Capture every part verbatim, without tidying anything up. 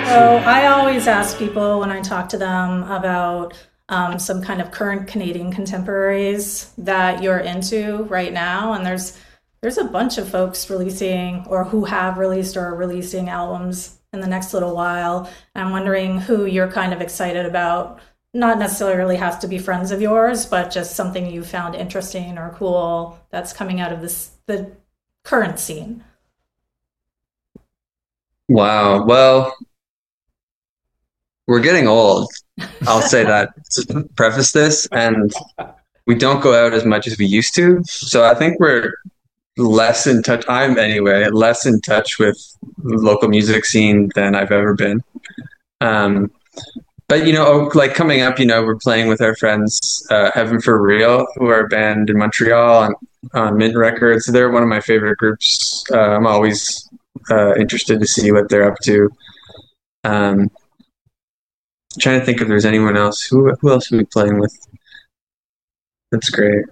So I always ask people when I talk to them about um, some kind of current Canadian contemporaries that you're into right now, and there's there's a bunch of folks releasing or who have released or are releasing albums in the next little while. And I'm wondering who you're kind of excited about. Not necessarily has to be friends of yours, but just something you found interesting or cool that's coming out of this the current scene. Wow. Well, we're getting old. I'll say that to preface this, and we don't go out as much as we used to. So I think we're less in touch. I'm anyway, less in touch with the local music scene than I've ever been. Um, but you know, oh, like coming up, you know, we're playing with our friends, uh, Heaven for Real, who are a band in Montreal on, on Mint Records. They're one of my favorite groups. Uh, I'm always uh, interested to see what they're up to. Um, Trying to think if there's anyone else. Who who else are we playing with? That's great.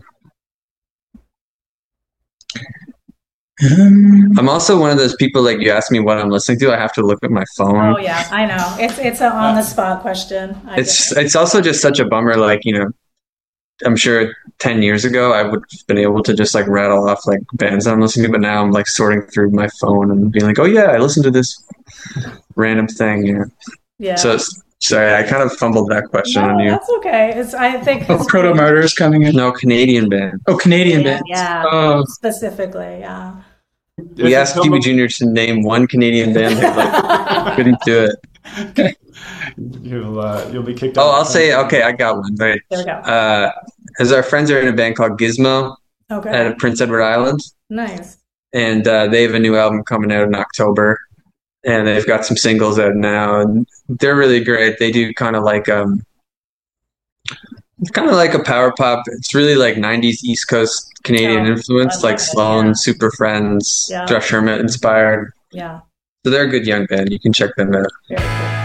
Um, I'm also one of those people, like, you ask me what I'm listening to, I have to look at my phone. Oh yeah, I know. It's it's an on the spot question. I It's it's also just such a bummer. Like, you know, I'm sure ten years ago I would have been able to just like rattle off like bands I'm listening to, but now I'm like sorting through my phone and being like, oh yeah, I listened to this random thing. You know. So Yeah. it's- sorry, I kind of fumbled that question on No, you. that's okay. It's I think Oh, it's Proto Martyrs coming in. No, Canadian band. Oh, Canadian yeah, bands. yeah, Oh, specifically, yeah. We asked Stevie Junior to name one Canadian band that like couldn't do it. You'll uh, you'll be kicked Oh, out. I'll say okay. I got one. Right. There we go. Uh, as our friends are in a band called Gizmo out Okay, of Prince Edward Island, nice. and uh, they have a new album coming out in October, and they've got some singles out now, and they're really great. They do kind of like um, it's kind of like a power pop. It's really like nineties East Coast Canadian Oh, I influence, love like it. Sloan, Yeah, Super Friends, yeah, Josh Hermit inspired. yeah. So they're a good young band. You can check them out. Very cool.